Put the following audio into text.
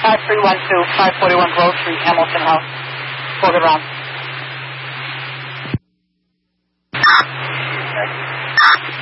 5312, 541 Grove Street, Hamilton House. 4 good rounds.